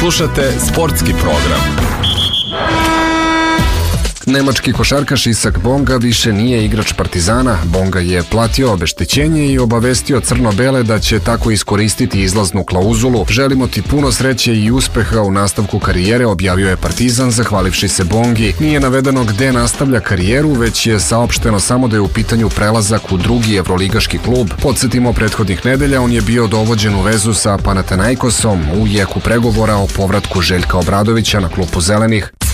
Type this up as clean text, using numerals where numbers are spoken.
Slušate sportski program. Nemački košarkaš Isak Bonga više nije igrač Partizana. Bonga je platio obeštećenje i obavestio crno-bele da će tako iskoristiti izlaznu klauzulu. Želimo ti puno sreće i uspeha u nastavku karijere, objavio je Partizan zahvalivši se Bongi. Nije navedeno gde nastavlja karijeru, već je saopšteno samo da je u pitanju prelazak u drugi evroligaški klub. Podsjetimo, prethodnih nedelja on je bio dovođen u vezu sa Panathinaikosom u jeku pregovora o povratku Željka Obradovića na klupu zelenih.